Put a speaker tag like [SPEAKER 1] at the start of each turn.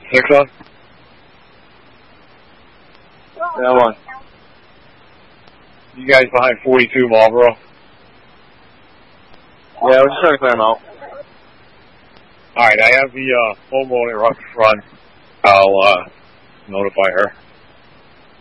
[SPEAKER 1] 6 on?
[SPEAKER 2] Yeah, one.
[SPEAKER 1] You guys behind 42 Marlboro?
[SPEAKER 2] Yeah, we're just trying to clear them out.
[SPEAKER 1] Alright, I have the homeowner up front. I'll notify her.